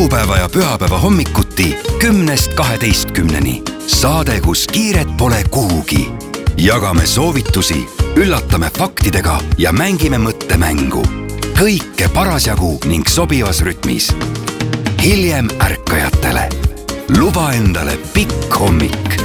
laupäeva ja pühapäeva hommikuti 10–12. Saade, kus kiiret pole kuhugi. Jagame soovitusi, üllatame faktidega ja mängime mõttemängu. Kõike parasjagu ning sobivas rütmis. Hiljem ärkajatele. Luba endale pikk hommik.